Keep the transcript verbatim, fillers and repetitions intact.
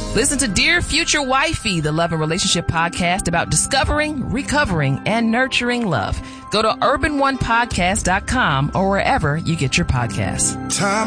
Listen to Dear Future Wifey, the love and relationship podcast about discovering, recovering, and nurturing love. Go to urban one podcast dot com or wherever you get your podcasts. Time